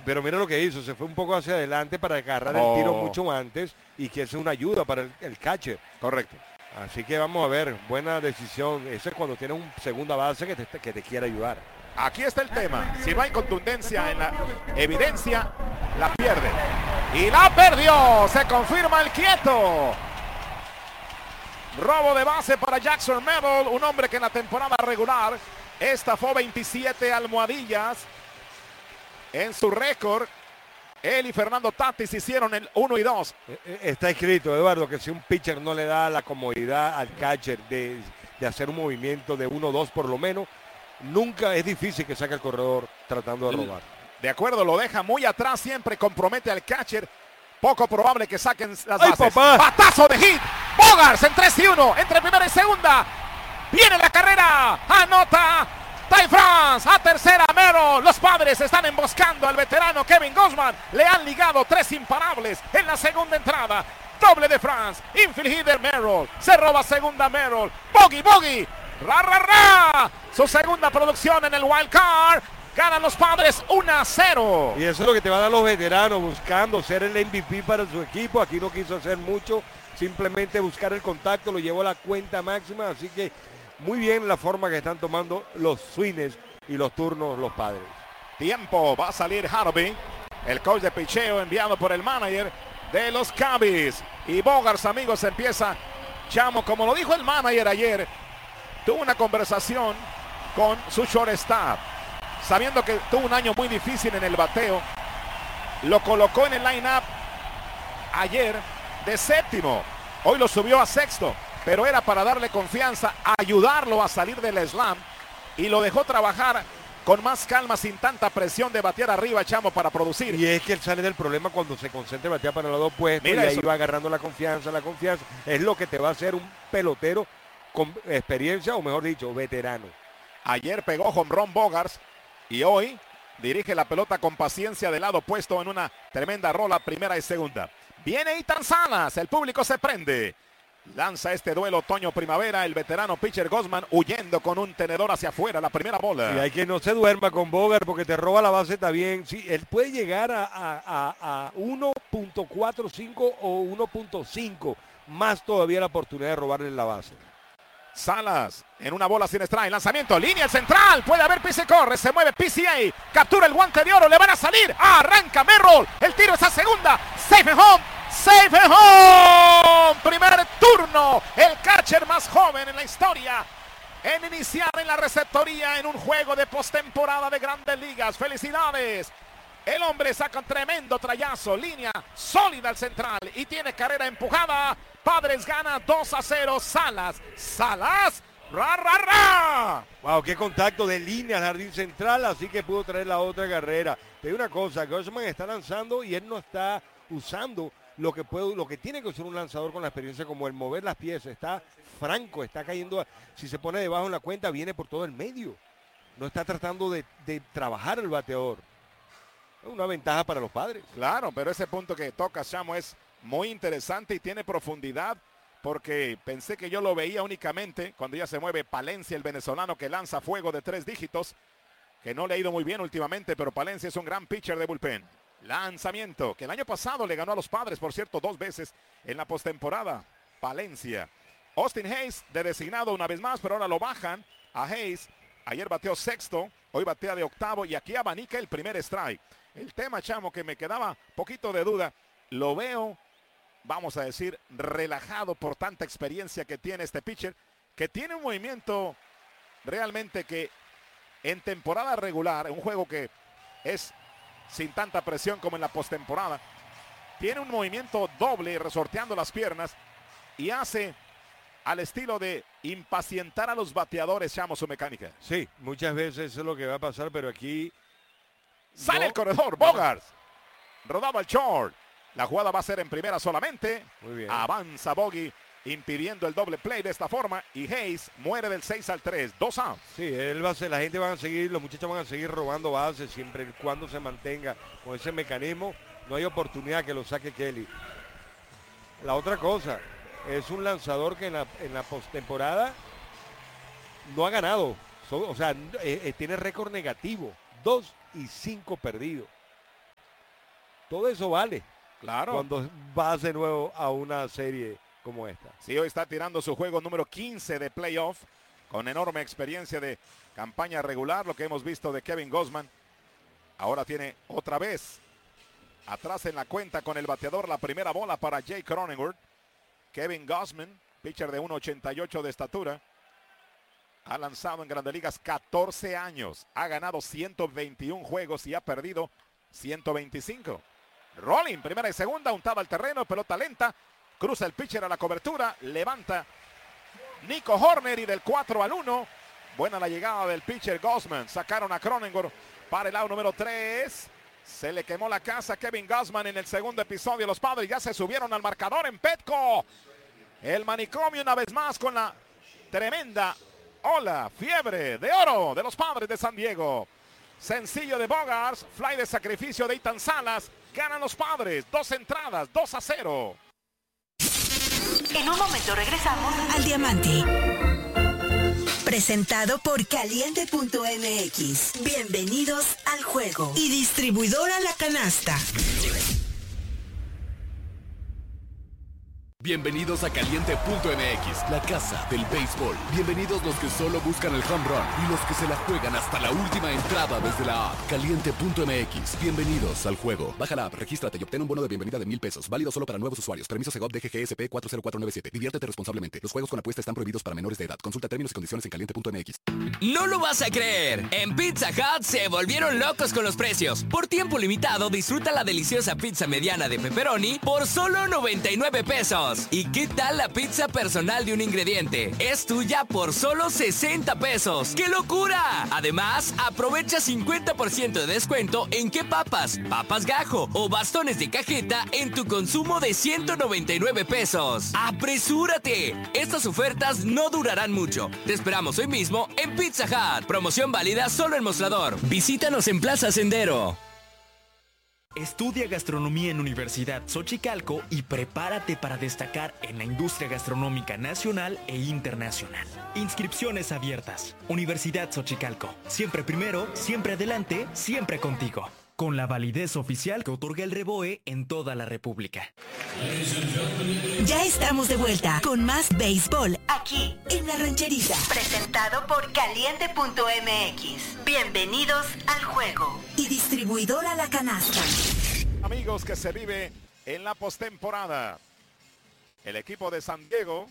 pero mira lo que hizo, se fue un poco hacia adelante para agarrar el tiro mucho antes y que es una ayuda para el catcher. Correcto. Así que vamos a ver, buena decisión. Eso es cuando tienes un segunda base que te quiere ayudar. Aquí está el tema. Si no hay contundencia en la evidencia, la pierde. Y la perdió. Se confirma el quieto. Robo de base para Jackson Merrill, un hombre que en la temporada regular estafó 27 almohadillas en su récord. Él y Fernando Tatis hicieron el 1 y 2. Está escrito, Eduardo, que si un pitcher no le da la comodidad al catcher de hacer un movimiento de 1-2 por lo menos, nunca es difícil que saque el corredor tratando de robar. De acuerdo, lo deja muy atrás, siempre compromete al catcher. Poco probable que saquen las bases. ¡Ay, papá! ¡Batazo de hit! Bogaerts en 3-1, entre primera y segunda. Viene la carrera, anota Ty France a tercera. Merrill. Los Padres están emboscando al veterano Kevin Gausman. Le han ligado 3 imparables en la segunda entrada. Doble de France, infield hitter Merrill. Se roba segunda Merrill. Bogey. Ra. Su segunda producción en el wild card. Ganan los Padres 1-0. Y eso es lo que te van a dar los veteranos, buscando ser el MVP para su equipo. Aquí no quiso hacer mucho, simplemente buscar el contacto, lo llevó a la cuenta máxima. Así que muy bien la forma que están tomando los swings y los turnos los Padres. Tiempo, va a salir Harvey, el coach de picheo enviado por el manager de los Cubbies. Y Bogaerts, amigos, empieza. Chamo, como lo dijo el manager ayer, tuvo una conversación con su shortstop, sabiendo que tuvo un año muy difícil en el bateo. Lo colocó en el line-up ayer de séptimo. Hoy lo subió a sexto, pero era para darle confianza, ayudarlo a salir del slam, y lo dejó trabajar con más calma, sin tanta presión de batear arriba, Chamo, para producir. Y es que él sale del problema cuando se concentra en batear para los dos puestos. Mira, y ahí eso va agarrando la confianza. Es lo que te va a hacer un pelotero con experiencia, o mejor dicho, veterano. Ayer pegó home run Bogaerts y hoy dirige la pelota con paciencia del lado opuesto en una tremenda rola, primera y segunda. Viene Ethan Salas, el público se prende. Lanza este duelo otoño-primavera el veterano pitcher Gausman, huyendo con un tenedor hacia afuera, la primera bola. Y hay que no se duerma con Bogaerts porque te roba la base, está bien. Sí, él puede llegar a 1.45 o 1.5, más todavía la oportunidad de robarle la base. Salas en una bola sin strike, lanzamiento, línea central, puede haber pise corre, se mueve PCA, captura el guante de oro, le van a salir, arranca Merrill, el tiro es a segunda, safe and home, primer turno, el catcher más joven en la historia en iniciar en la receptoría en un juego de postemporada de Grandes Ligas. Felicidades. El hombre saca un tremendo trayazo, línea sólida al central y tiene carrera empujada. Padres gana 2-0. Salas, ra. Wow, qué contacto de línea al jardín central, así que pudo traer la otra carrera. Te digo una cosa, Gausman está lanzando y él no está usando lo que tiene que usar un lanzador con la experiencia, como el mover las piezas. Está franco, está cayendo, si se pone debajo en la cuenta, viene por todo el medio. No está tratando de trabajar el bateador. Es una ventaja para los Padres. Claro, pero ese punto que toca Chamo es muy interesante y tiene profundidad, porque pensé que yo lo veía únicamente cuando ya se mueve Palencia, el venezolano que lanza fuego de 3 dígitos, que no le ha ido muy bien últimamente, pero Palencia es un gran pitcher de bullpen. Lanzamiento, que el año pasado le ganó a los Padres, por cierto, 2 veces en la postemporada. Palencia. Austin Hayes de designado una vez más, pero ahora lo bajan a Hayes. Ayer bateó sexto, hoy batea de octavo y aquí abanica el primer strike. El tema, Chamo, que me quedaba poquito de duda, lo veo, vamos a decir, relajado por tanta experiencia que tiene este pitcher, que tiene un movimiento realmente que en temporada regular, un juego que es sin tanta presión como en la postemporada, tiene un movimiento doble resorteando las piernas y hace al estilo de impacientar a los bateadores, Chamo, su mecánica. Sí, muchas veces eso es lo que va a pasar, pero aquí sale el corredor, Bogaerts. Rodaba el short. La jugada va a ser en primera solamente. Muy bien. Avanza Bogey, impidiendo el doble play de esta forma. Y Hayes muere del 6-3. 2 outs. Sí, él va a ser, la gente va a seguir, los muchachos van a seguir robando bases siempre y cuando se mantenga con ese mecanismo. No hay oportunidad que lo saque Kelly. La otra cosa, es un lanzador que en la postemporada no ha ganado. Tiene récord negativo. 2-5 perdidos. todo eso vale. Claro. Cuando vas de nuevo a una serie como esta. Sí, hoy está tirando su juego número 15 de playoff, con enorme experiencia de campaña regular, lo que hemos visto de Kevin Gausman. Ahora tiene otra vez atrás en la cuenta con el bateador la primera bola para Jay Cronenworth. Kevin Gausman, pitcher de 1.88 de estatura, ha lanzado en Grandes Ligas 14 años, ha ganado 121 juegos y ha perdido 125. Rolling, primera y segunda, untada al terreno, pelota lenta, cruza el pitcher a la cobertura, levanta Nico Horner y del 4-1. Buena la llegada del pitcher Gausman. Sacaron a Cronenworth para el out número 3. Se le quemó la casa a Kevin Gausman en el segundo episodio. Los Padres ya se subieron al marcador en Petco. El manicomio una vez más con la tremenda ola, fiebre de oro de los Padres de San Diego. Sencillo de Bogaerts, fly de sacrificio de Ethan Salas. Ganan los Padres, 2 entradas, 2-0. En un momento regresamos al Diamante. Presentado por Caliente.mx. Bienvenidos al juego. Y distribuidora La Canasta. Bienvenidos a Caliente.mx, la casa del béisbol. Bienvenidos los que solo buscan el home run y los que se la juegan hasta la última entrada desde la app. Caliente.mx, bienvenidos al juego. Baja la app, regístrate y obtén un bono de bienvenida de $1,000. Válido solo para nuevos usuarios. Permiso Segov DGGSP 40497. Diviértete responsablemente. Los juegos con apuesta están prohibidos para menores de edad. Consulta términos y condiciones en Caliente.mx. No lo vas a creer. En Pizza Hut se volvieron locos con los precios. Por tiempo limitado, disfruta la deliciosa pizza mediana de pepperoni por solo 99 pesos. ¿Y qué tal la pizza personal de un ingrediente? Es tuya por solo 60 pesos. ¡Qué locura! Además, aprovecha 50% de descuento en qué papas, papas gajo o bastones de cajeta en tu consumo de 199 pesos. ¡Apresúrate! Estas ofertas no durarán mucho. Te esperamos hoy mismo en Pizza Hut. Promoción válida solo en Mostrador. Visítanos en Plaza Sendero. Estudia gastronomía en Universidad Xochicalco y prepárate para destacar en la industria gastronómica nacional e internacional. Inscripciones abiertas. Universidad Xochicalco. Siempre primero, siempre adelante, siempre contigo. Con la validez oficial que otorga el REBOE en toda la República. Ya estamos de vuelta con más béisbol aquí en La Rancherita. Presentado por Caliente.mx. Bienvenidos al juego. Y distribuidora La Canasta. Amigos, que se vive en la postemporada. El equipo de San Diego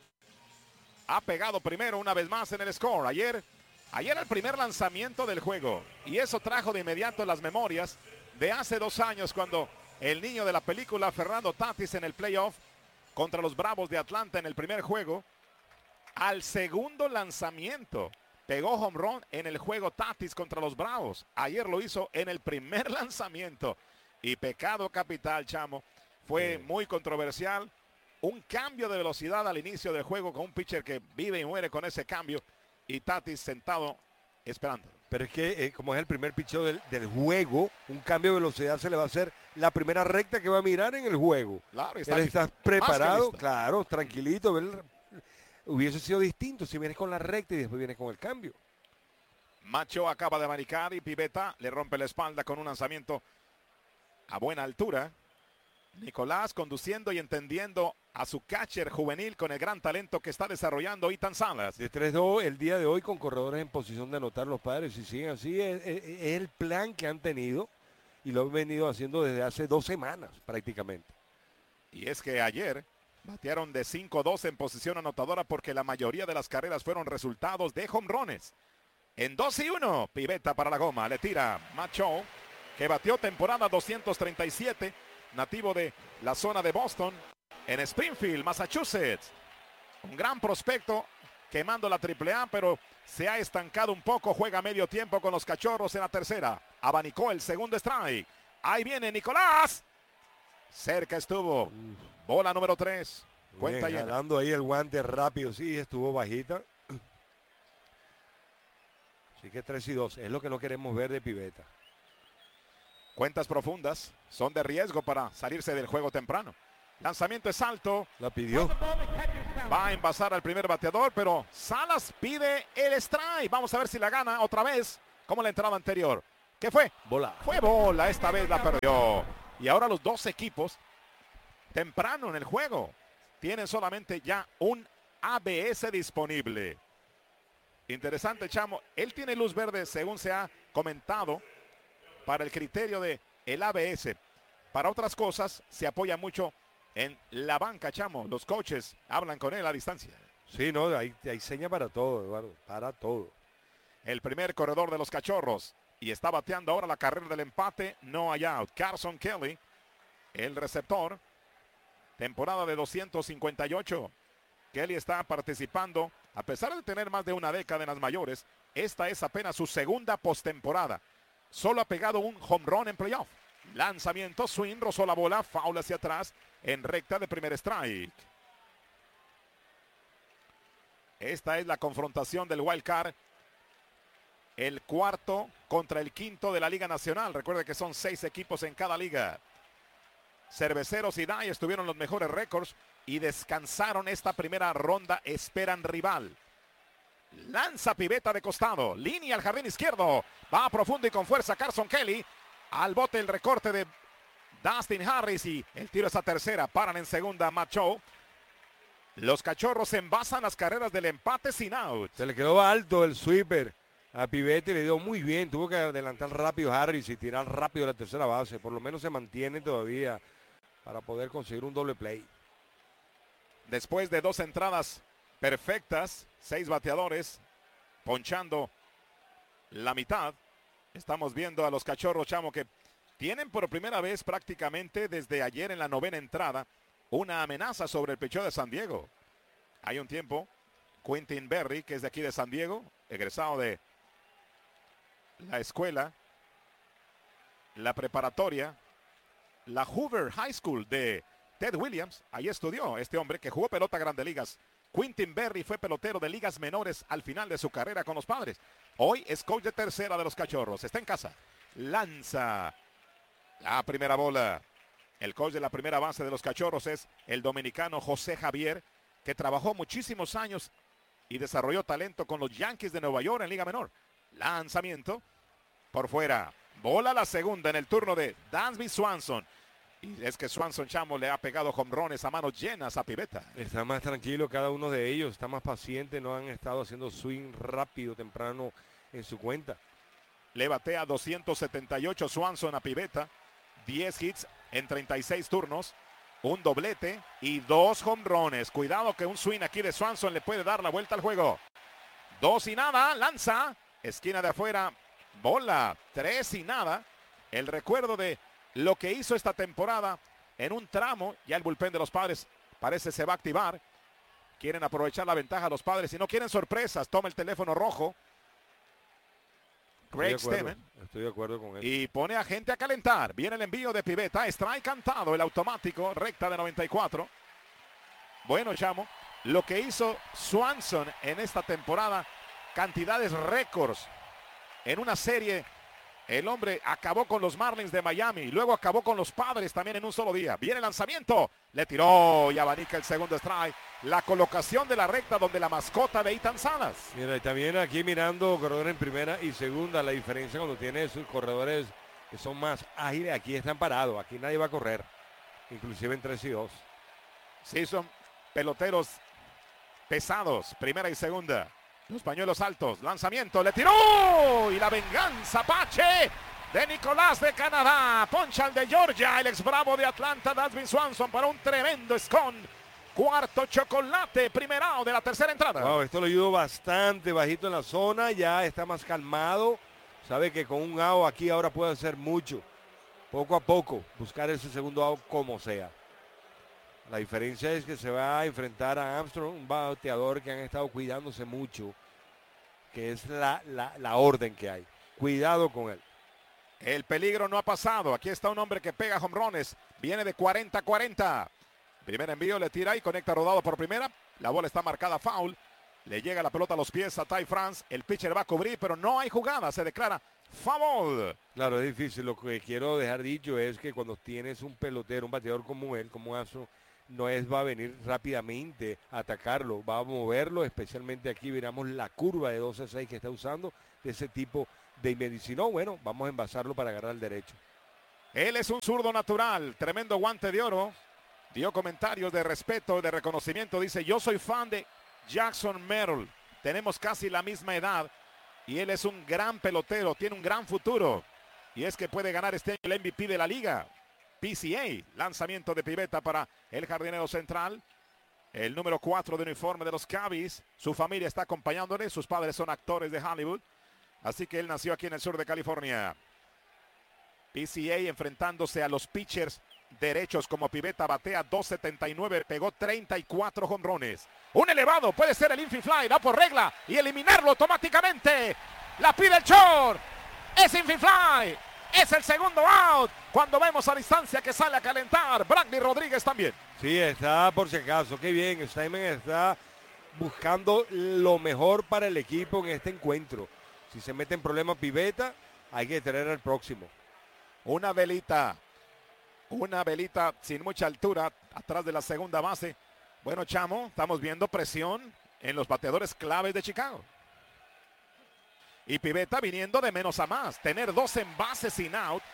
ha pegado primero una vez más en el score. Ayer el primer lanzamiento del juego. Y eso trajo de inmediato las memorias de hace 2 años cuando el niño de la película, Fernando Tatis, en el playoff contra los Bravos de Atlanta en el primer juego. Al segundo lanzamiento pegó home run en el juego Tatis contra los Bravos. Ayer lo hizo en el primer lanzamiento. Y pecado capital, chamo. Fue muy controversial. Un cambio de velocidad al inicio del juego con un pitcher que vive y muere con ese cambio. Y Tatis sentado esperando. Pero es que como es el primer picheo del juego, un cambio de velocidad se le va a hacer la primera recta que va a mirar en el juego. Claro, él está preparado, claro, tranquilito. Hubiese sido distinto si vienes con la recta y después vienes con el cambio. Macho acaba de manicar y Pivetta le rompe la espalda con un lanzamiento a buena altura. Nicolás conduciendo y entendiendo a su catcher juvenil con el gran talento que está desarrollando Ethan Salas. De 3-2 el día de hoy con corredores en posición de anotar los Padres. Si siguen así, es el plan que han tenido y lo han venido haciendo desde hace 2 semanas prácticamente. Y es que ayer batearon de 5-2 en posición anotadora porque la mayoría de las carreras fueron resultados de home runs. En 2-1, Pivetta para la goma, le tira Macho, que batió temporada 237, nativo de la zona de Boston, en Springfield, Massachusetts. Un gran prospecto quemando la AAA, pero se ha estancado un poco. Juega medio tiempo con los Cachorros en la tercera. Abanicó el segundo strike. Ahí viene Nicolás. Cerca estuvo. Bola número 3. Cuenta llena. Jalando ahí el guante rápido. Sí, estuvo bajita. Así que 3-2. Es lo que no queremos ver de Pivetta. Cuentas profundas son de riesgo para salirse del juego temprano. Lanzamiento es alto. La pidió. Va a envasar al primer bateador, pero Salas pide el strike. Vamos a ver si la gana otra vez, como la entrada anterior. ¿Qué fue? Bola. Fue bola, esta vez la perdió. Y ahora los dos equipos, temprano en el juego, tienen solamente ya un ABS disponible. Interesante, Chamo. Él tiene luz verde, según se ha comentado, para el criterio de el ABS. Para otras cosas, se apoya mucho en la banca, Chamo. Los coaches hablan con él a distancia. Sí, no, hay seña para todo, Eduardo, para todo. El primer corredor de los Cachorros. Y está bateando ahora la carrera del empate. No hay out. Carson Kelly, el receptor. Temporada de 258. Kelly está participando. A pesar de tener más de una década en las mayores, esta es apenas su segunda postemporada. Solo ha pegado un home run en playoff. Lanzamiento, swing, rozó la bola, foul hacia atrás en recta de primer strike. Esta es la confrontación del wild card. El cuarto contra el quinto de la Liga Nacional. Recuerde que son 6 equipos en cada liga. Cerveceros y Dye estuvieron los mejores récords y descansaron esta primera ronda. Esperan rival. Lanza piveta de costado. Línea al jardín izquierdo. Va a profundo y con fuerza Carson Kelly. Al bote el recorte de Dustin Harris y el tiro es a tercera. Paran en segunda Matt Show. Los Cachorros envasan las carreras del empate sin out. Se le quedó alto el sweeper a Pivete, le dio muy bien. Tuvo que adelantar rápido Harris y tirar rápido la tercera base. Por lo menos se mantiene todavía para poder conseguir un doble play. Después de 2 entradas perfectas, 6 bateadores, ponchando la mitad. Estamos viendo a los Cachorros, Chamo, que tienen por primera vez prácticamente desde ayer en la 9ª entrada una amenaza sobre el picheo de San Diego. Hay un tiempo, Quentin Berry, que es de aquí de San Diego, egresado de la escuela, la preparatoria, la Hoover High School de Ted Williams. Ahí estudió este hombre que jugó pelota Grandes Ligas. Quentin Berry fue pelotero de ligas menores al final de su carrera con los Padres. Hoy es coach de tercera de los Cachorros. Está en casa. Lanza la primera bola. El coach de la primera base de los Cachorros es el dominicano José Javier, que trabajó muchísimos años y desarrolló talento con los Yankees de Nueva York en Liga Menor. Lanzamiento por fuera. Bola la segunda en el turno de Dansby Swanson. Y es que Swanson, Chamo, le ha pegado jonrones a manos llenas a Pivetta. Está más tranquilo cada uno de ellos, está más paciente, no han estado haciendo swing rápido, temprano en su cuenta. Le batea 278 Swanson a Pivetta, 10 hits en 36 turnos, un doblete y 2 jonrones. Cuidado que un swing aquí de Swanson le puede dar la vuelta al juego. 2 y nada, lanza, esquina de afuera, bola, 3 y nada. El recuerdo de lo que hizo esta temporada en un tramo, ya el bullpen de los Padres parece se va a activar. Quieren aprovechar la ventaja los Padres y no quieren sorpresas. Toma el teléfono rojo Craig Stemmen. Estoy de acuerdo con eso. Y pone a gente a calentar. Viene el envío de Pivetta. Strike cantado, el automático, recta de 94. Bueno, Chamo, lo que hizo Swanson en esta temporada, cantidades récords en una serie. El hombre acabó con los Marlins de Miami, luego acabó con los Padres también en un solo día. Viene el lanzamiento, le tiró y abanica el segundo strike. La colocación de la recta donde la mascota de Ethan Salas. Mira, y también aquí mirando corredores en primera y segunda, la diferencia cuando tiene sus corredores que son más ágiles, aquí están parados, aquí nadie va a correr, inclusive en 3 y 2. Sí, son peloteros pesados, primera y segunda. Los pañuelos altos, lanzamiento, le tiró y la venganza Apache de Nicolás de Canadá. Poncha al de Georgia, el ex bravo de Atlanta, Dansby Swanson para un tremendo escon. Cuarto chocolate, primer out de la tercera entrada. Wow, esto lo ayudó bastante bajito en la zona, ya está más calmado. Sabe que con un out aquí ahora puede hacer mucho. Poco a poco, buscar ese segundo out como sea. La diferencia es que se va a enfrentar a Armstrong, un bateador que han estado cuidándose mucho, que es la orden que hay. Cuidado con él. El peligro no ha pasado. Aquí está un hombre que pega jonrones. Viene de 40-40. Primer envío, le tira y conecta rodado por primera. La bola está marcada foul. Le llega la pelota a los pies a Ty France. El pitcher va a cubrir, pero no hay jugada. Se declara foul. Claro, es difícil. Lo que quiero dejar dicho es que cuando tienes un pelotero, un bateador como él, como Armstrong, no es va a venir rápidamente a atacarlo, va a moverlo, especialmente aquí miramos la curva de 12-6 que está usando, de ese tipo de inmediación. Si no, bueno, vamos a envasarlo para agarrar el derecho. Él es un zurdo natural, tremendo guante de oro. Dio comentarios de respeto, de reconocimiento. Dice, yo soy fan de Jackson Merrill. Tenemos casi la misma edad y él es un gran pelotero, tiene un gran futuro. Y es que puede ganar este año el MVP de la liga. PCA, lanzamiento de piveta para el jardinero central. El número 4 de uniforme de los Cubbies. Su familia está acompañándole, sus padres son actores de Hollywood. Así que él nació aquí en el sur de California. PCA enfrentándose a los pitchers derechos como piveta, batea 2.79, pegó 34 jonrones. Un elevado, puede ser el infield fly, da por regla y eliminarlo automáticamente. La pide el short, es infield fly, es el segundo out. Cuando vemos a distancia que sale a calentar, Brandy Rodríguez también. Sí, está por si acaso, qué bien, Steinman está buscando lo mejor para el equipo en este encuentro. Si se mete en problemas piveta, hay que tener al próximo. Una velita sin mucha altura atrás de la segunda base. Bueno, Chamo, estamos viendo presión en los bateadores claves de Chicago. Y Pivetta viniendo de menos a más. Tener 2 envases sin out.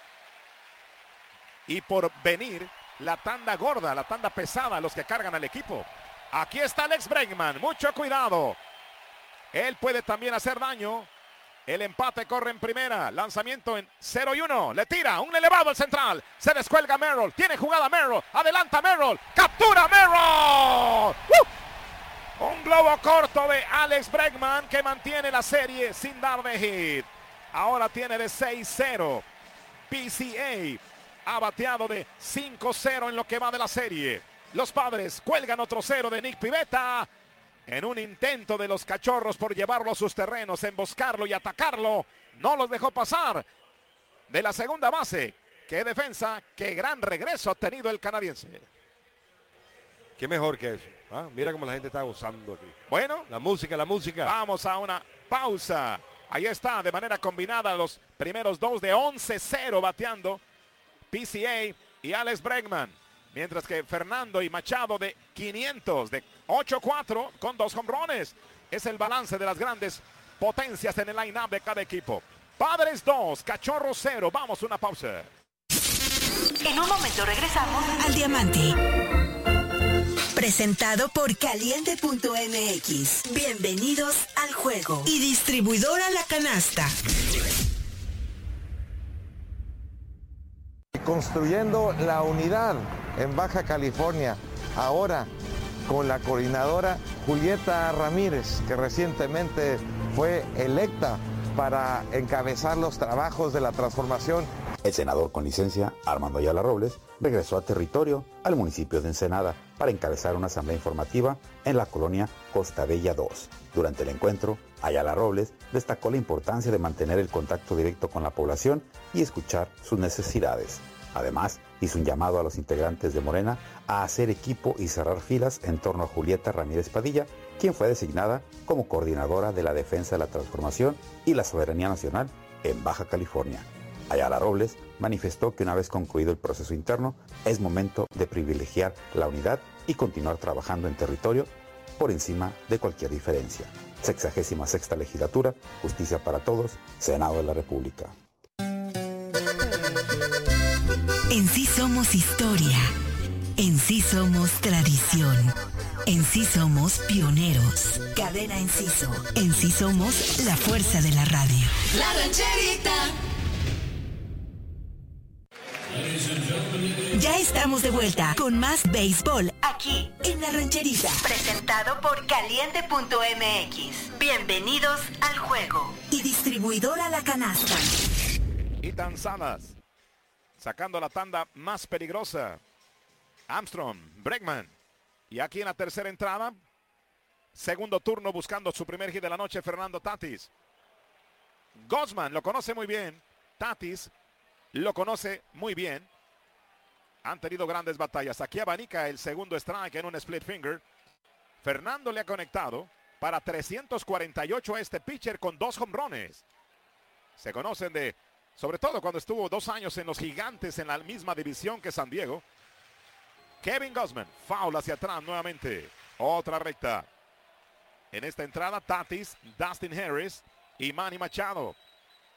Y por venir la tanda gorda, la tanda pesada, los que cargan al equipo. Aquí está Alex Bregman, mucho cuidado. Él puede también hacer daño. El empate corre en primera. Lanzamiento en 0-1. Le tira un elevado al central. Se descuelga Merrill. Tiene jugada Merrill. Adelanta Merrill. Captura Merrill. Un globo corto de Alex Bregman que mantiene la serie sin dar de hit. Ahora tiene de 6-0. PCA ha bateado de 5-0 en lo que va de la serie. Los Padres cuelgan otro 0 de Nick Pivetta. En un intento de los Cachorros por llevarlo a sus terrenos, emboscarlo y atacarlo, no los dejó pasar. De la segunda base, qué defensa, qué gran regreso ha tenido el canadiense. Qué mejor que eso. ¿Ah? Mira cómo la gente está gozando aquí. Bueno, la música. Vamos a una pausa. Ahí está, de manera combinada, los primeros 2 de 11-0 bateando PCA y Alex Bregman. Mientras que Fernando y Machado de 500, de 8-4 con 2 jonrones. Es el balance de las grandes potencias en el line-up de cada equipo. Padres 2, Cachorros 0. Vamos a una pausa. En un momento regresamos al Diamante. Presentado por Caliente.mx. Bienvenidos al juego. Y distribuidora La Canasta. Construyendo la unidad en Baja California, ahora con la coordinadora Julieta Ramírez, que recientemente fue electa para encabezar los trabajos de la transformación. El senador con licencia, Armando Ayala Robles, regresó a territorio al municipio de Ensenada para encabezar una asamblea informativa en la colonia Costa Bella 2. Durante el encuentro, Ayala Robles destacó la importancia de mantener el contacto directo con la población y escuchar sus necesidades. Además, hizo un llamado a los integrantes de Morena a hacer equipo y cerrar filas en torno a Julieta Ramírez Padilla, quien fue designada como coordinadora de la defensa de la transformación y la soberanía nacional en Baja California. Ayala Robles manifestó que una vez concluido el proceso interno, es momento de privilegiar la unidad y continuar trabajando en territorio por encima de cualquier diferencia. 66ª legislatura, Justicia para Todos, Senado de la República. En sí somos historia, en sí somos tradición, en sí somos pioneros. Cadena Enciso, en sí somos la fuerza de la radio. La Rancherita. Ya estamos de vuelta con más béisbol aquí en La Rancherita. Presentado por Caliente.mx. Bienvenidos al juego. Y distribuidora La Canasta. Y Tanzadas. Sacando la tanda más peligrosa. Armstrong, Bregman. Y aquí en la tercera entrada. Segundo turno buscando su primer hit de la noche, Fernando Tatis. Gosman lo conoce muy bien. Tatis lo conoce muy bien. Han tenido grandes batallas. Aquí abanica el segundo strike en un split finger. Fernando le ha conectado para 348 a este pitcher con 2 jonrones. Se conocen de, sobre todo cuando estuvo 2 años en los Gigantes en la misma división que San Diego. Kevin Gausman, foul hacia atrás nuevamente. Otra recta. En esta entrada, Tatis, Dustin Harris y Manny Machado.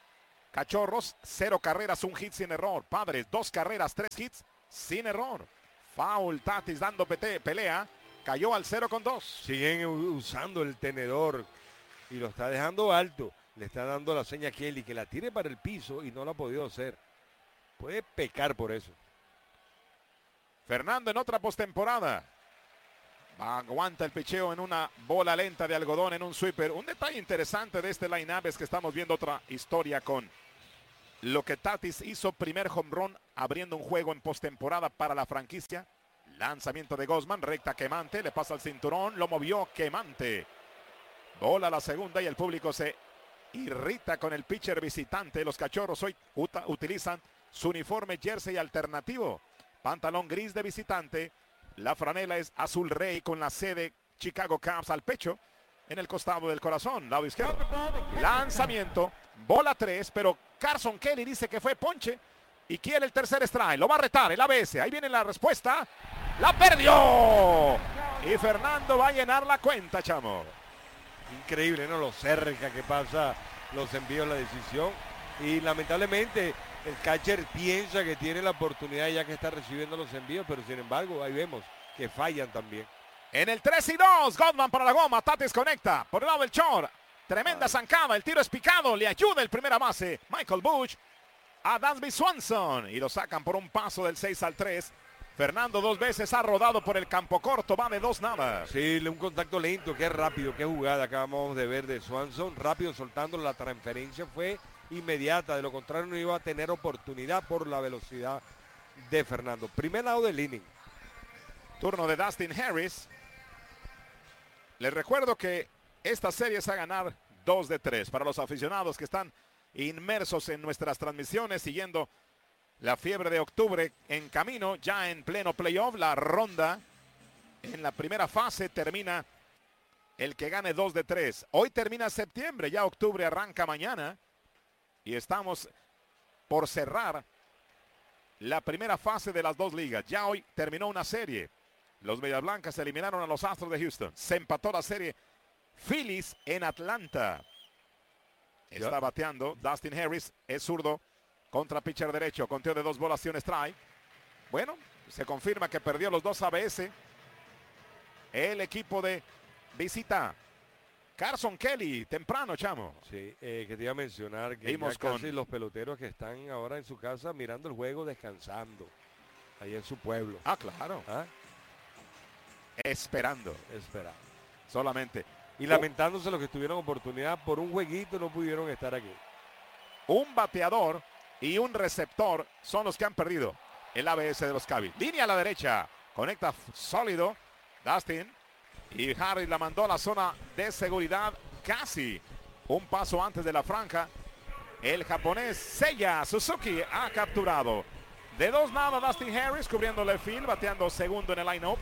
Cachorros, 0 carreras, 1 hit sin error. Padres, 2 carreras, 3 hits sin error. Foul, Tatis dando pelea. Cayó al 0-2. Siguen usando el tenedor y lo está dejando alto. Le está dando la seña a Kelly que la tire para el piso y no lo ha podido hacer. Puede pecar por eso. Fernando en otra postemporada. Aguanta el picheo en una bola lenta de algodón en un sweeper. Un detalle interesante de este line-up es que estamos viendo otra historia con lo que Tatis hizo. Primer home run abriendo un juego en postemporada para la franquicia. Lanzamiento de Gausman, recta quemante, le pasa al cinturón, lo movió quemante. Bola a la segunda y el público se irrita con el pitcher visitante. Los Cachorros hoy utilizan su uniforme jersey alternativo. Pantalón gris de visitante. La franela es azul rey con la C de Chicago Cubs al pecho. En el costado del corazón, lado izquierdo. Lanzamiento, bola 3, pero Carson Kelly dice que fue ponche y quiere el tercer strike. Lo va a retar el ABS. Ahí viene la respuesta. ¡La perdió! Y Fernando va a llenar la cuenta, chamo. Increíble, ¿no? Lo cerca que pasa los envíos, la decisión. Y lamentablemente el catcher piensa que tiene la oportunidad ya que está recibiendo los envíos, pero sin embargo ahí vemos que fallan también. En el 3-2, Gausman para la goma, Tatis conecta por el lado del short. Tremenda zancada, el tiro es picado, le ayuda el primera base, Michael Busch, a Dansby Swanson. Y lo sacan por un paso del 6-3. Fernando 2 veces ha rodado por el campo corto, va de 2-0. Sí, un contacto lento, qué rápido, qué jugada acabamos de ver de Swanson. Rápido soltando, la transferencia fue inmediata, de lo contrario no iba a tener oportunidad por la velocidad de Fernando. Primer lado del inning. Turno de Dustin Harris. Les recuerdo que esta serie es a ganar 2 de 3. Para los aficionados que están inmersos en nuestras transmisiones, siguiendo la fiebre de octubre en camino, ya en pleno playoff, la ronda en la primera fase termina el que gane 2 de 3. Hoy termina septiembre, ya octubre arranca mañana. Y estamos por cerrar la primera fase de las 2 ligas. Ya hoy terminó una serie. Los Medias Blancas eliminaron a los Astros de Houston. Se empató la serie Phillies en Atlanta. Está bateando Dustin Harris, es zurdo contra pitcher derecho. Conteo de 2 bolas y un strike. Bueno, se confirma que perdió los 2 ABS. El equipo de visita. Carson Kelly, temprano, chamo. Sí, que te iba a mencionar que ya casi los peloteros que están ahora en su casa mirando el juego, descansando. Ahí en su pueblo. Ah, claro. ¿Ah? Esperando. Solamente. Y lamentándose los que tuvieron oportunidad por un jueguito no pudieron estar aquí. Un bateador y un receptor son los que han perdido el ABS de los Cubs. Línea a la derecha. Conecta sólido. Dustin. Y Harris la mandó a la zona de seguridad. Casi un paso antes de la franja. El japonés Seiya Suzuki ha capturado. De 2-0 Dustin Harris cubriendo el field, bateando segundo en el line-up.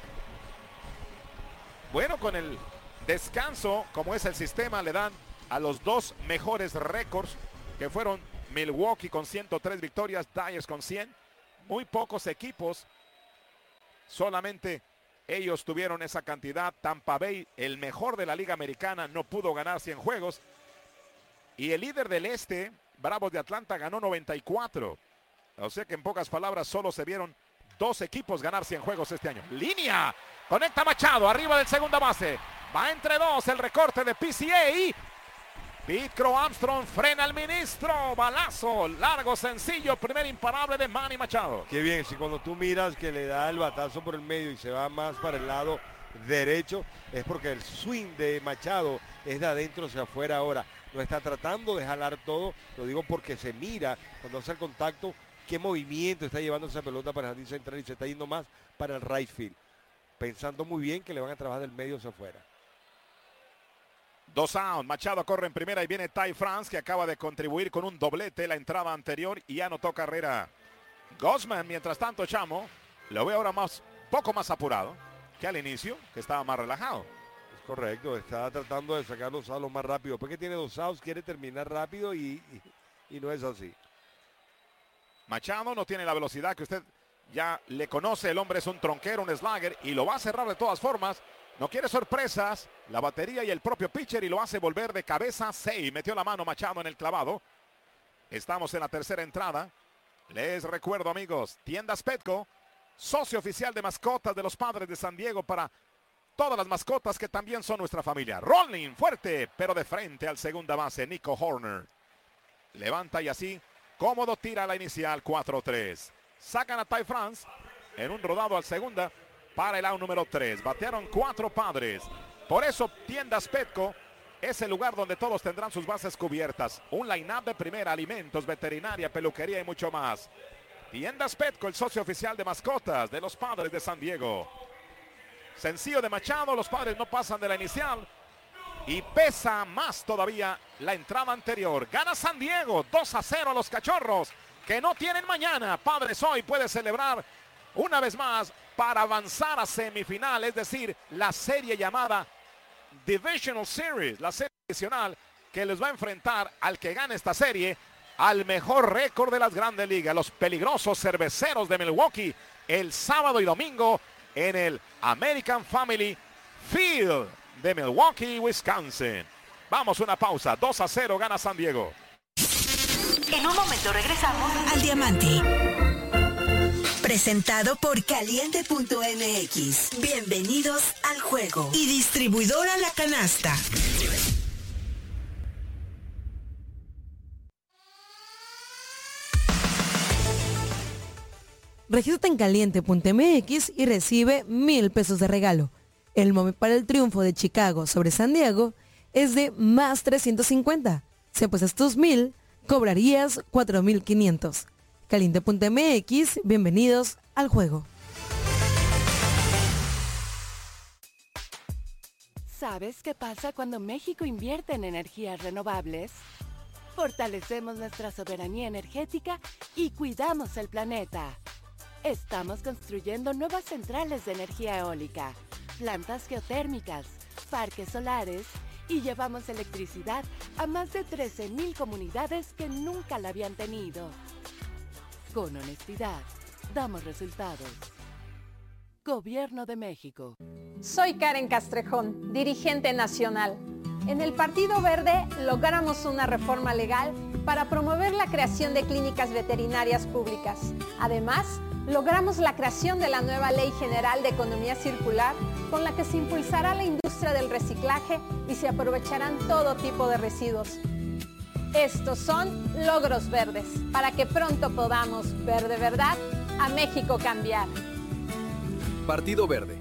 Bueno, con el descanso, como es el sistema, le dan a los 2 mejores récords, que fueron Milwaukee con 103 victorias, Dyers con 100. Muy pocos equipos, solamente ellos tuvieron esa cantidad. Tampa Bay, el mejor de la Liga Americana, no pudo ganar 100 juegos. Y el líder del este, Bravos de Atlanta, ganó 94. O sea que en pocas palabras solo se vieron 2 equipos ganar 100 juegos este año. Línea, conecta Machado, arriba del segunda base. Va entre 2 el recorte de PCA. Pete Crow Armstrong frena al ministro. Balazo, largo, sencillo, primer imparable de Manny Machado. Qué bien, si cuando tú miras que le da el batazo por el medio y se va más para el lado derecho, es porque el swing de Machado es de adentro hacia afuera ahora. No está tratando de jalar todo, lo digo porque se mira cuando hace el contacto qué movimiento está llevando esa pelota para el jardín central y se está yendo más para el right field. Pensando muy bien que le van a trabajar del medio hacia afuera. 2 out, Machado corre en primera y viene Ty France, que acaba de contribuir con un doblete la entrada anterior y anotó carrera. Gausman, mientras tanto, chamo, lo veo ahora poco más apurado que al inicio, que estaba más relajado. Es correcto, está tratando de sacar los outs más rápido. Porque tiene 2 outs, quiere terminar rápido y no es así. Machado no tiene la velocidad que usted ya le conoce. El hombre es un tronquero, un slugger, y lo va a cerrar de todas formas. No quiere sorpresas, la batería y el propio pitcher, y lo hace volver de cabeza. 6, metió la mano Machado en el clavado. Estamos en la tercera entrada. Les recuerdo, amigos, Tiendas Petco, socio oficial de mascotas de los Padres de San Diego para todas las mascotas que también son nuestra familia. Rolling fuerte, pero de frente al segunda base, Nico Horner. Levanta y así, cómodo, tira la inicial, 4-3. Sacan a Ty France en un rodado al segunda para el out número 3. Batearon 4 Padres. Por eso Tiendas Petco es el lugar donde todos tendrán sus bases cubiertas. Un line-up de primera, alimentos, veterinaria, peluquería y mucho más. Tiendas Petco, el socio oficial de mascotas de los Padres de San Diego. Sencillo de Machado, los Padres no pasan de la inicial. Y pesa más todavía la entrada anterior. Gana San Diego, 2-0 a los Cachorros, que no tienen mañana. Padres hoy puede celebrar una vez más para avanzar a semifinal, es decir, la serie llamada Divisional Series, la serie adicional que les va a enfrentar al que gane esta serie al mejor récord de las Grandes Ligas, los peligrosos Cerveceros de Milwaukee, el sábado y domingo en el American Family Field de Milwaukee, Wisconsin. Vamos, una pausa, 2-0 gana San Diego. En un momento regresamos al Diamante. Presentado por Caliente.mx. Bienvenidos al juego. Y distribuidora La Canasta. Regístrate en Caliente.mx y recibe 1,000 pesos de regalo. El momio para el triunfo de Chicago sobre San Diego es de más 350. Si apuestas tus 1,000, cobrarías 4,500. Caliente.mx, bienvenidos al juego. ¿Sabes qué pasa cuando México invierte en energías renovables? Fortalecemos nuestra soberanía energética y cuidamos el planeta. Estamos construyendo nuevas centrales de energía eólica, plantas geotérmicas, parques solares y llevamos electricidad a más de 13,000 comunidades que nunca la habían tenido. Con honestidad, damos resultados. Gobierno de México. Soy Karen Castrejón, dirigente nacional. En el Partido Verde logramos una reforma legal para promover la creación de clínicas veterinarias públicas. Además, logramos la creación de la nueva Ley General de Economía Circular, con la que se impulsará la industria del reciclaje y se aprovecharán todo tipo de residuos. Estos son logros verdes, para que pronto podamos ver de verdad a México cambiar. Partido Verde.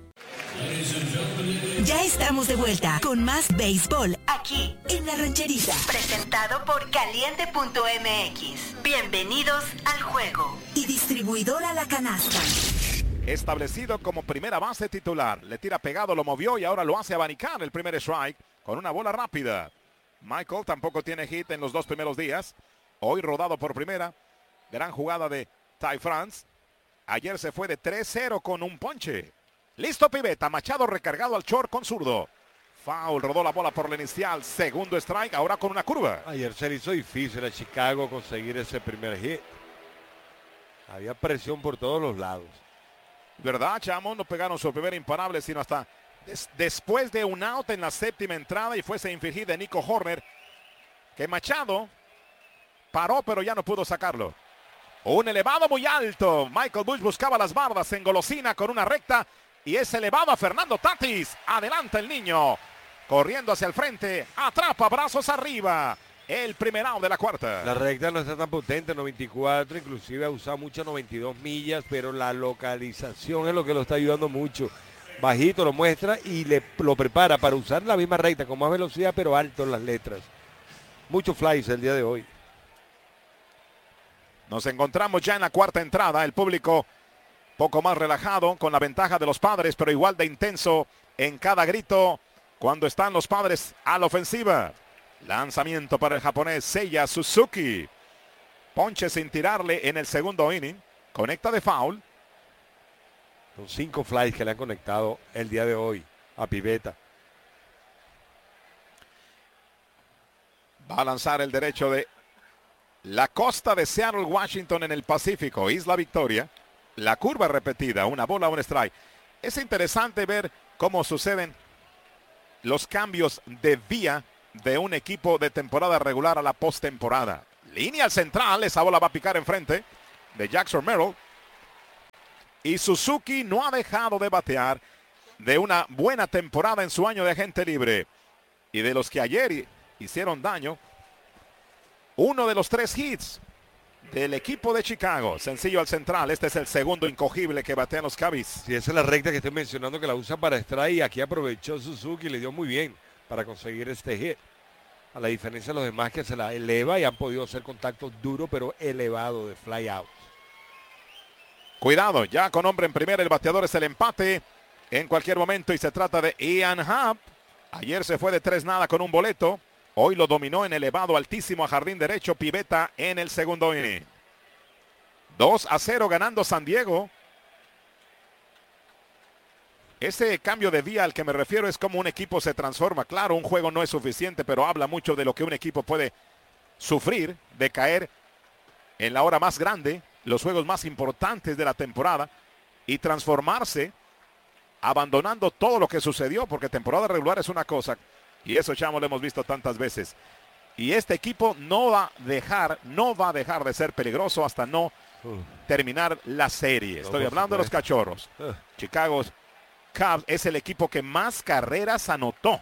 Ya estamos de vuelta con más béisbol aquí en La Rancherita. Presentado por Caliente.mx. Bienvenidos al juego. Y distribuidora La Canasta. Establecido como primera base titular. Le tira pegado, lo movió y ahora lo hace abanicar el primer strike con una bola rápida. Michael tampoco tiene hit en los 2 primeros días. Hoy rodado por primera. Gran jugada de Ty France. Ayer se fue de 3-0 con un ponche. Listo Pivetta, Machado recargado al short con zurdo. Foul, rodó la bola por la inicial. Segundo strike, ahora con una curva. Ayer se le hizo difícil a Chicago conseguir ese primer hit. Había presión por todos los lados. ¿Verdad, Chamo? No pegaron su primer imparable, sino hasta después de un out en la séptima entrada y fuese infligida de Nico Horner, que Machado paró pero ya no pudo sacarlo. Un elevado muy alto. Michael Busch buscaba las bardas en golosina con una recta y es elevado a Fernando Tatis. Adelanta el niño, corriendo hacia el frente, atrapa, brazos arriba. El primer out de la cuarta. La recta no está tan potente, 94, inclusive ha usado muchas 92 millas, pero la localización es lo que lo está ayudando mucho. Bajito lo muestra y lo prepara para usar la misma recta con más velocidad, pero alto en las letras. Muchos flies el día de hoy. Nos encontramos ya en la cuarta entrada. El público poco más relajado, con la ventaja de los Padres, pero igual de intenso en cada grito cuando están los Padres a la ofensiva. Lanzamiento para el japonés Seiya Suzuki. Ponche sin tirarle en el segundo inning. Conecta de foul. Son 5 flies que le han conectado el día de hoy a Pivetta. Va a lanzar el derecho de la costa de Seattle, Washington en el Pacífico. Isla Victoria. La curva repetida. Una bola, un strike. Es interesante ver cómo suceden los cambios de vía de un equipo de temporada regular a la postemporada. Línea al central, esa bola va a picar enfrente de Jackson Merrill. Y Suzuki no ha dejado de batear de una buena temporada en su año de agente libre. Y de los que ayer hicieron daño, uno de los 3 hits del equipo de Chicago. Sencillo al central. Este es el segundo incogible que batean los Cubbies. Sí, esa es la recta que estoy mencionando que la usa para strike. Y aquí aprovechó Suzuki y le dio muy bien para conseguir este hit. A la diferencia de los demás que se la eleva y han podido hacer contacto duro pero elevado de fly out. Cuidado, ya con hombre en primera, el bateador es el empate en cualquier momento y se trata de Ian Happ. Ayer se fue de 3-0 con un boleto. Hoy lo dominó en elevado altísimo a jardín derecho Pivetta en el segundo inning. 2-0 ganando San Diego. Ese cambio de día al que me refiero es como un equipo se transforma. Claro, un juego no es suficiente, pero habla mucho de lo que un equipo puede sufrir, de caer en la hora más grande, los juegos más importantes de la temporada, y transformarse abandonando todo lo que sucedió, porque temporada regular es una cosa, y eso, Chamo, lo hemos visto tantas veces. Y este equipo no va a dejar de ser peligroso hasta no terminar la serie. Estoy hablando de los Cachorros. Chicago Cubs es el equipo que más carreras anotó.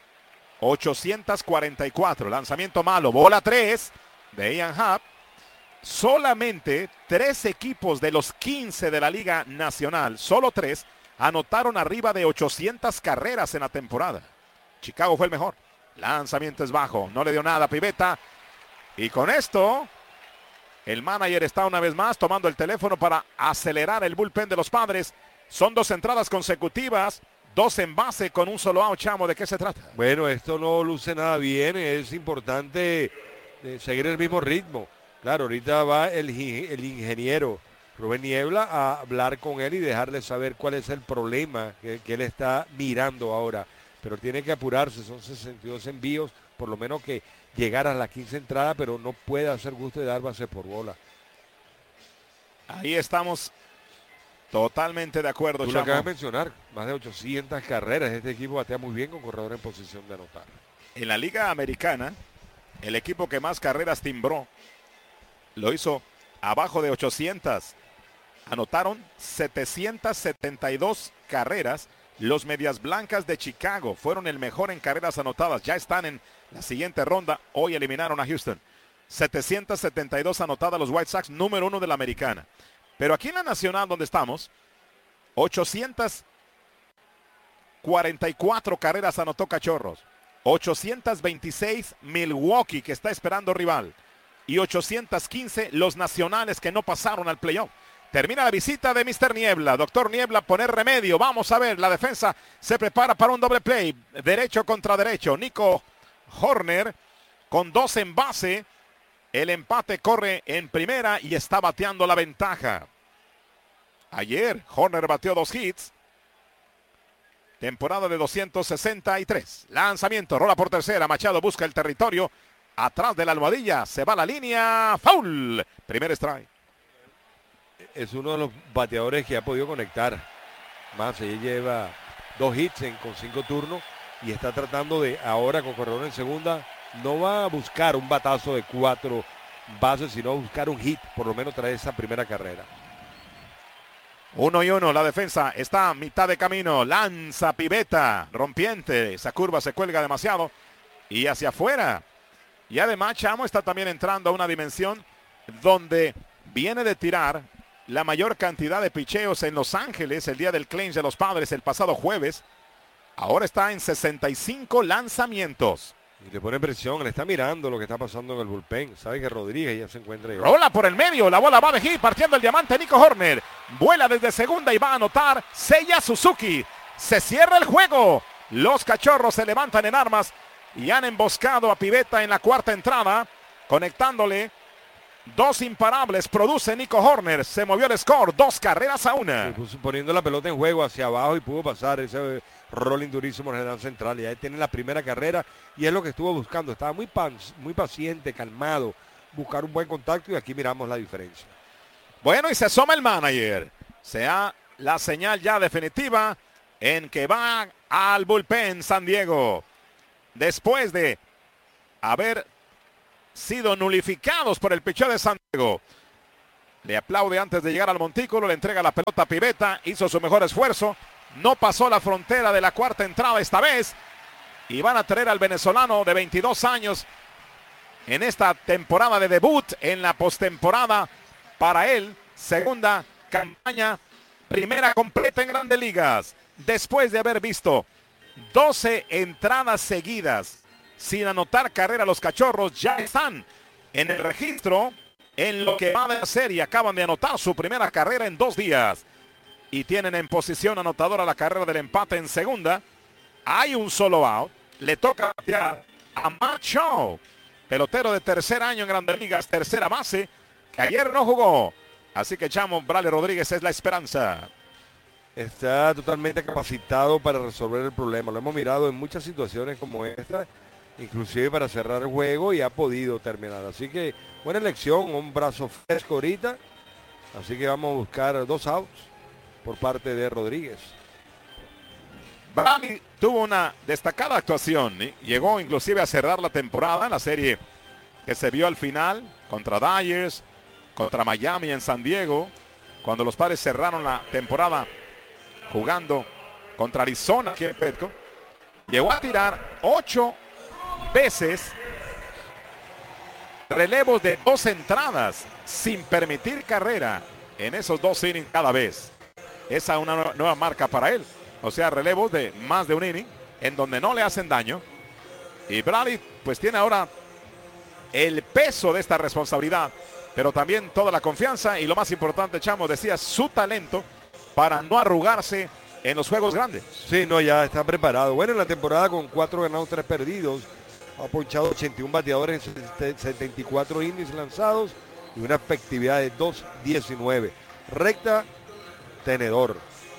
844. Lanzamiento malo. Bola 3 de Ian Happ. Solamente 3 equipos de los 15 de la Liga Nacional, solo 3, anotaron arriba de 800 carreras en la temporada. Chicago fue el mejor. Lanzamiento es bajo. No le dio nada a Pivetta. Y con esto, el manager está una vez más tomando el teléfono para acelerar el bullpen de los Padres. Son 2 entradas consecutivas, 2 en base con un solo out, Chamo. ¿De qué se trata? Bueno, esto no luce nada bien. Es importante seguir el mismo ritmo. Claro, ahorita va el ingeniero Rubén Niebla a hablar con él y dejarle saber cuál es el problema que él está mirando ahora. Pero tiene que apurarse, son 62 envíos, por lo menos que llegar a la 15 entrada, pero no puede hacer gusto de dar base por bola. Ahí estamos totalmente de acuerdo, Tú Chamo. lo acabas de mencionar, más de 800 carreras. Este equipo batea muy bien con corredor en posición de anotar. En la Liga Americana, el equipo que más carreras timbró lo hizo abajo de 800. Anotaron 772 carreras. Los Medias Blancas de Chicago fueron el mejor en carreras anotadas. Ya están en la siguiente ronda. Hoy eliminaron a Houston. 772 anotadas los White Sox, número 1 de la Americana. Pero aquí en la Nacional, donde estamos, 844 carreras anotó Cachorros. 826 Milwaukee, que está esperando rival. Y 815 los Nacionales, que no pasaron al playoff. Termina la visita de Mr. Niebla. Doctor Niebla, poner remedio. Vamos a ver, la defensa se prepara para un doble play. Derecho contra derecho. Nico Horner con 2 en base. El empate corre en primera y está bateando la ventaja. Ayer Horner bateó 2 hits. Temporada de 263. Lanzamiento, rola por tercera. Machado busca el territorio. Atrás de la almohadilla. Se va la línea. Foul. Primer strike. Es uno de los bateadores que ha podido conectar más. Ella lleva 2 hits con 5 turnos y está tratando de, ahora con corredor en segunda, no va a buscar un batazo de 4 bases, sino buscar un hit, por lo menos trae esa primera carrera. 1-1, la defensa está a mitad de camino. Lanza Pivetta, rompiente. Esa curva se cuelga demasiado y hacia afuera. Y además Chamo está también entrando a una dimensión donde viene de tirar la mayor cantidad de picheos en Los Ángeles el día del clinch de los Padres el pasado jueves. Ahora está en 65 lanzamientos. Y le pone presión, le está mirando lo que está pasando en el bullpen. Sabe que Rodríguez ya se encuentra ahí. Rola por el medio, la bola va de hit, partiendo el diamante Nico Horner. Vuela desde segunda y va a anotar Seiya Suzuki. Se cierra el juego. Los Cachorros se levantan en armas y han emboscado a Pivetta en la cuarta entrada, conectándole 2 imparables. Produce Nico Horner. Se movió el score, 2 carreras a 1. Poniendo la pelota en juego hacia abajo y pudo pasar ese rolling durísimo en el general central. Y ahí tiene la primera carrera y es lo que estuvo buscando. Estaba muy paciente, calmado, buscar un buen contacto y aquí miramos la diferencia. Bueno, y se asoma el manager. Sea la señal ya definitiva en que va al bullpen San Diego. Después de haber sido nulificados por el picheo de San Diego. Le aplaude antes de llegar al montículo, le entrega la pelota a Pivetta, hizo su mejor esfuerzo, no pasó la frontera de la cuarta entrada esta vez, y van a traer al venezolano de 22 años en esta temporada de debut, en la postemporada para él, segunda campaña, primera completa en Grandes Ligas, después de haber visto 12 entradas seguidas sin anotar carrera. Los Cachorros ya están en el registro en lo que va de la serie. Acaban de anotar su primera carrera en 2 días y tienen en posición anotadora la carrera del empate en segunda. Hay un solo out. Le toca batear a Matt Shaw, pelotero de tercer año en Grandes Ligas, tercera base, que ayer no jugó. Así que Chamo, Bradley Rodríguez es la esperanza. Está totalmente capacitado para resolver el problema. Lo hemos mirado en muchas situaciones como esta, inclusive para cerrar el juego, y ha podido terminar. Así que buena elección, un brazo fresco ahorita. Así que vamos a buscar 2 outs por parte de Rodríguez. Bradley tuvo una destacada actuación, ¿eh? Llegó inclusive a cerrar la temporada, la serie que se vio al final contra Dodgers, contra Miami en San Diego, cuando los Padres cerraron la temporada jugando contra Arizona aquí en Petco. Llegó a tirar 8 veces relevos de 2 entradas sin permitir carrera en esos 2 innings cada vez. Esa es una nueva marca para él. O sea, relevos de más de un inning en donde no le hacen daño. Y Bradley pues tiene ahora el peso de esta responsabilidad, pero también toda la confianza y lo más importante, Chamo, decía, su talento para no arrugarse en los juegos grandes. Sí, no, ya está preparado. Bueno, en la temporada con 4 ganados, 3 perdidos, ha ponchado 81 bateadores en 74 innings lanzados y una efectividad de 2.19. Recta, tenedor.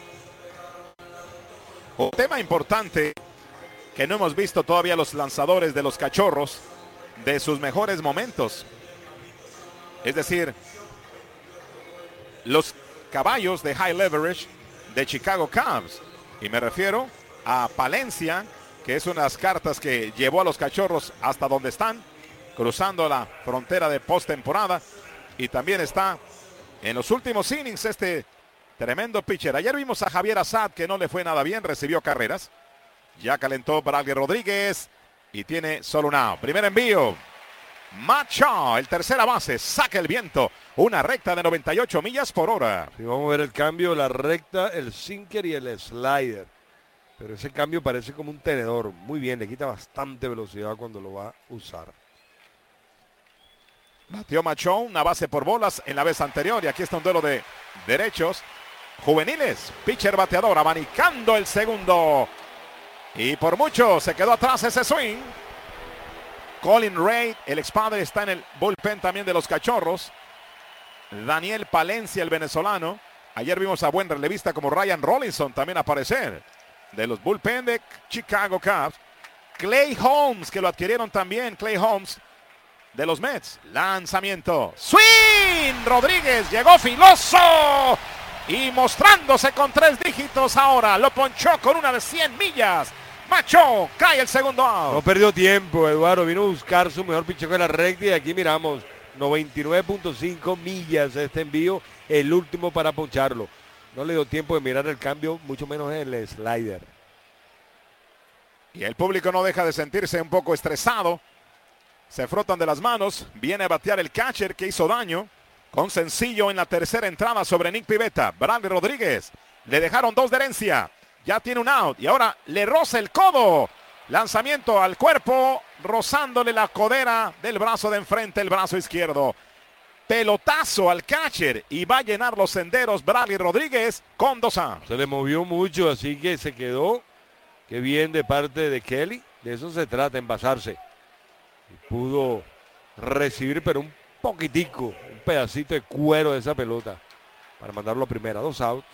Un tema importante que no hemos visto todavía los lanzadores de los Cachorros de sus mejores momentos. Es decir, los caballos de high leverage de Chicago Cubs. Y me refiero a Palencia, que es una de las cartas que llevó a los Cachorros hasta donde están, cruzando la frontera de postemporada. Y también está en los últimos innings este tremendo pitcher. Ayer vimos a Javier Assad, que no le fue nada bien, recibió carreras. Ya calentó Bradley Rodríguez y tiene solo un out. Primer envío. Matt Shaw, el tercera base, saca el viento. Una recta de 98 millas por hora. Sí, vamos a ver el cambio, la recta, el sinker y el slider. Pero ese cambio parece como un tenedor. Muy bien, le quita bastante velocidad cuando lo va a usar. Batió Matt Shaw, una base por bolas en la vez anterior. Y aquí está un duelo de derechos juveniles. Pitcher bateador, abanicando el segundo. Y por mucho se quedó atrás ese swing. Colin Ray, el expadre, está en el bullpen también de los Cachorros. Daniel Palencia, el venezolano. Ayer vimos a buen relevista como Ryan Rollinson también aparecer de los bullpen de Chicago Cubs. Clay Holmes, que lo adquirieron también. Clay Holmes de los Mets. Lanzamiento. Swing. Rodríguez llegó filoso. Y mostrándose con 3 dígitos ahora. Lo ponchó con una de 100 millas. Macho, cae el segundo out. No perdió tiempo, Eduardo. Vino a buscar su mejor picheo con la recta y aquí miramos 99.5 millas este envío, el último para poncharlo. No le dio tiempo de mirar el cambio, mucho menos el slider. Y el público no deja de sentirse un poco estresado. Se frotan de las manos. Viene a batear el catcher que hizo daño con sencillo en la tercera entrada sobre Nick Pivetta. Bradley Rodríguez. Le dejaron 2 de herencia. Ya tiene un out y ahora le roza el codo. Lanzamiento al cuerpo, rozándole la codera del brazo de enfrente, el brazo izquierdo. Pelotazo al catcher y va a llenar los senderos Bradley Rodríguez con 2 outs. Se le movió mucho, así que se quedó. Qué bien de parte de Kelly. De eso se trata, envasarse. Y pudo recibir, pero un poquitico, un pedacito de cuero de esa pelota para mandarlo a primera. 2 outs.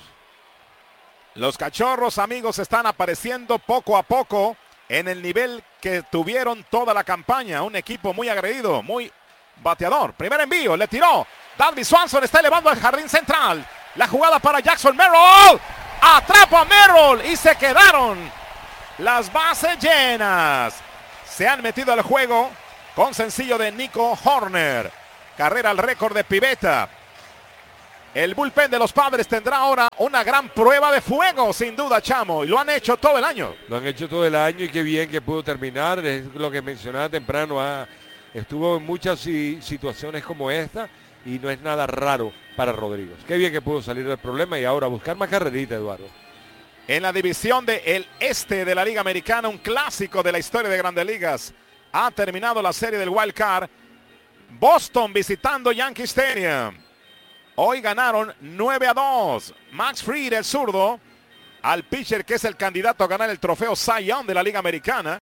Los Cachorros, amigos, están apareciendo poco a poco en el nivel que tuvieron toda la campaña. Un equipo muy agredido, muy bateador. Primer envío, le tiró. Dansby Swanson está elevando al jardín central. La jugada para Jackson Merrill. Atrapa a Merrill y se quedaron las bases llenas. Se han metido al juego con sencillo de Nico Horner. Carrera al récord de Pivetta. El bullpen de los Padres tendrá ahora una gran prueba de fuego, sin duda, Chamo. Y lo han hecho todo el año. Lo han hecho todo el año y qué bien que pudo terminar. Es lo que mencionaba temprano. Estuvo en muchas situaciones como esta y no es nada raro para Rodríguez. Qué bien que pudo salir del problema y ahora buscar más carrerita, Eduardo. En la división del este de la Liga Americana, un clásico de la historia de Grandes Ligas. Ha terminado la serie del Wild Card. Boston visitando Yankee Stadium. Hoy ganaron 9-2. Max Fried, el zurdo, al pitcher que es el candidato a ganar el trofeo Cy Young de la Liga Americana.